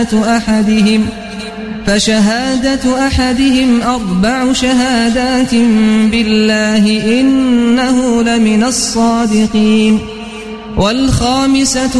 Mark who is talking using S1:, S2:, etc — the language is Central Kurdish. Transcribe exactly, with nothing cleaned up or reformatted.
S1: أحدهم فشهادة أحدهم أربع شهادات بالله إنه لمن الصادقين والخامسة